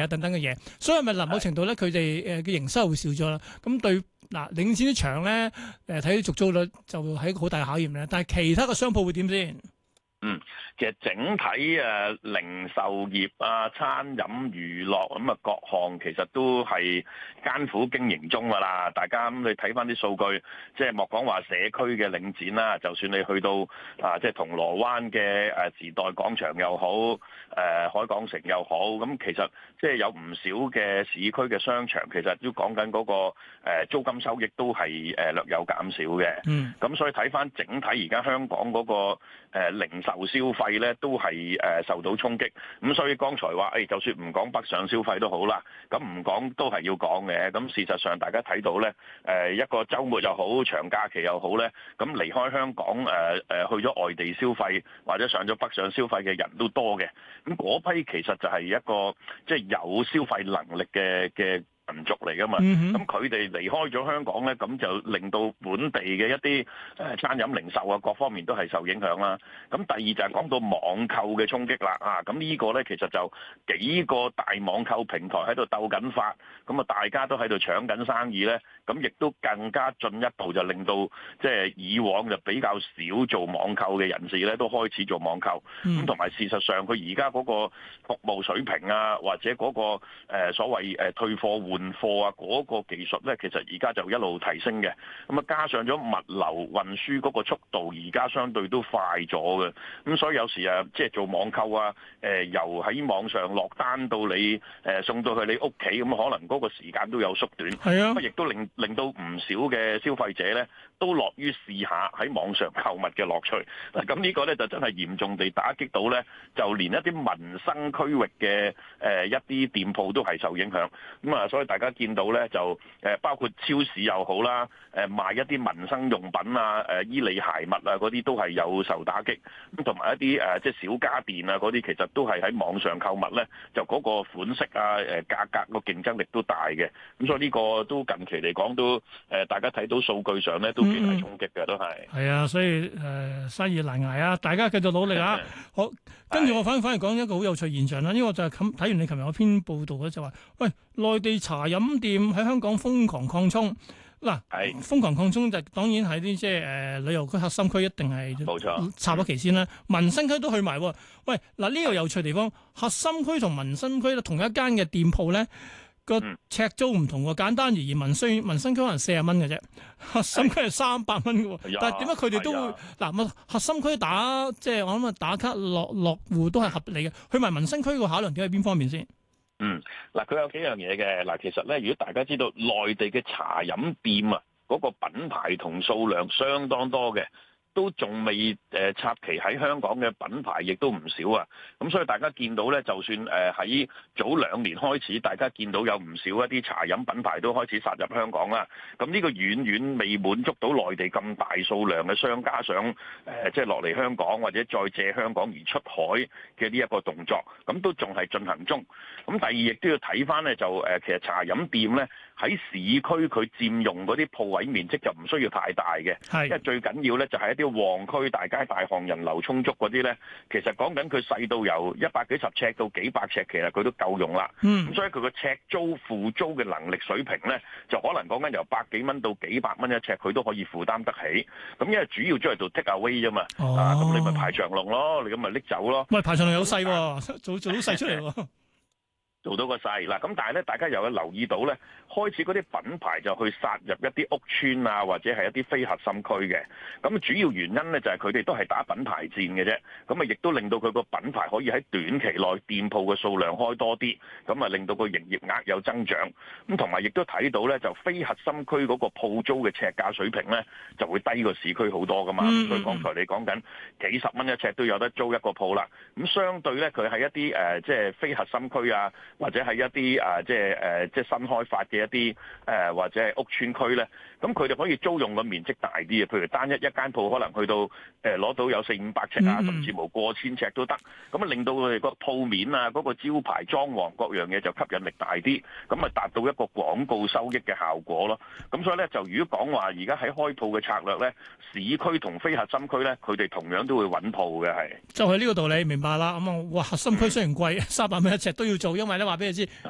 啊等等嘅嘢，所以咪某程度咧佢哋嘅營收會少咗啦。咁對嗱領展啲場咧睇續租率就係一個好大嘅考驗咧。但係其他嘅商鋪會點先？ 其實整體零售業啊、餐飲娛樂咁啊各項其實都係艱苦經營中㗎啦。大家咁你睇翻啲數據，即係莫講話社區嘅領展啦，就算你去到即係銅鑼灣嘅時代廣場又好，海港城又好，咁其實即係有唔少嘅市區嘅商場，其實都講緊嗰個租金收益都係略有減少嘅。咁所以睇翻整體而家香港嗰個零售消費咧都係受到衝擊，咁所以剛才話就算唔講北上消費都好啦，咁唔講都係要講嘅。咁事實上大家睇到咧，一個週末又好，長假期又好咧，咁離開香港去咗外地消費或者上咗北上消費嘅人都多嘅。咁嗰批其實就係一個即係有消費能力嘅民族嚟噶嘛，咁佢哋離開咗香港咧，咁就令到本地嘅一啲餐飲零售啊各方面都係受影響啦。咁第二就係講到網購嘅衝擊啦，咁呢個咧其實就幾個大網購平台喺度鬥緊法，咁啊大家都喺度搶緊生意咧，咁亦都更加進一步就令到即係以往就比較少做網購嘅人士咧，都開始做網購。咁同埋事實上佢而家嗰個服務水平啊，或者嗰個所謂退貨換貨啊嗰個技術咧，其實而家就一路提升嘅。咁啊加上咗物流運輸嗰個速度，而家相對都快咗嘅。咁所以有時即係做網購啊，由喺網上落單到你送到去你屋企，咁可能嗰個時間都有縮短。係啊，亦都令到唔少嘅消費者咧都樂於試下喺網上購物嘅樂趣。咁呢個咧就真係嚴重地打擊到咧，就連一啲民生區域嘅一啲店鋪都係受影響。咁啊，所以大家見到咧就包括超市又好啦，賣一啲民生用品啊、衣履鞋襪啊嗰啲都係有受打擊。咁同埋一啲即係小家電啊嗰啲，其實都係喺網上購物咧，就嗰個款式啊、價格個競爭力都大嘅。咁所以呢個都近期嚟講都大家睇到數據上咧都幾大衝擊嘅，都係。係啊，所以生意難捱啊，大家繼續努力啊！好，跟住我反而講一個好有趣現象啦，因為我就係睇完你琴日嗰篇報道咧，就話喂，內地茶飲店喺香港瘋狂擴充。嗱，瘋狂擴充就當然係啲即係旅遊區核心區一定係冇錯，插咗旗先啦。民生區都去埋喎。喂，嗱呢個有趣地方，核心區同民生區同一間嘅店鋪咧個尺租唔同喎。簡單而言，民生區可能40蚊嘅啫，核心區係300蚊嘅喎。但係點解佢哋都會嗱？核心區即係我諗打卡落戶都係合理嘅。去埋民生區個考量點喺邊方面先？ 嗱，佢有幾樣嘢嘅。嗱，其實咧，如果大家知道內地嘅茶飲店啊，嗰個品牌同數量相當多嘅，都仲未插旗喺香港嘅品牌，亦都唔少啊。咁所以大家見到咧，就算喺早2年開始，大家見到有唔少一啲茶飲品牌都開始殺入香港啦。咁呢個遠遠未滿足到內地咁大數量嘅商家想即係落嚟香港或者再借香港而出海嘅呢一個動作，咁都仲係進行中。咁第二亦都要睇翻咧，就其實茶飲店咧喺市區佢佔用嗰啲鋪位面積就唔需要太大嘅，因為最緊要咧就係一啲旺區大街大巷人流充足嗰啲咧，其實講緊佢細到由100幾十尺到幾百尺，其實佢都夠用啦。咁所以佢個尺租付租嘅能力水平咧，就可能講緊由100幾蚊到幾百蚊一尺，佢都可以負擔得起。咁因為主要都係做 take away 啫嘛，咁你咪排長龍咯，你咁咪拎走咯。 喂，排長龍有細喎，做到細出嚟喎。 做到個細嗱，咁但係咧，大家又有留意到咧，開始嗰啲品牌就去殺入一啲屋邨啊，或者係一啲非核心區嘅。咁主要原因咧就係佢哋都係打品牌戰嘅啫。咁啊，亦都令到佢個品牌可以喺短期內店鋪嘅數量開多啲，咁啊令到個營業額有增長。咁同埋亦都睇到咧，就非核心區嗰個鋪租嘅尺價水平咧，就會低過市區好多噶嘛。所以剛才你講緊幾十蚊一尺都有得租一個鋪啦。咁相對咧，佢喺一啲即係非核心區啊，或者係一啲即係新開發嘅一啲或者係屋邨區咧，咁佢哋可以租用嘅面積大啲嘅，譬如單一間鋪可能去到攞到有400-500尺啊，甚至乎過千尺都得，咁啊令到佢哋個鋪面啊、嗰個招牌裝潢各樣嘢就吸引力大啲，咁啊達到一個廣告收益嘅效果咯。咁所以咧就如果講話而家喺開鋪嘅策略咧，市區同非核心區咧，佢哋同樣都會揾鋪嘅係。 就係呢個道理，明白啦。咁啊，哇！核心區雖然貴，300蚊一尺都要做，因為咧話俾你知，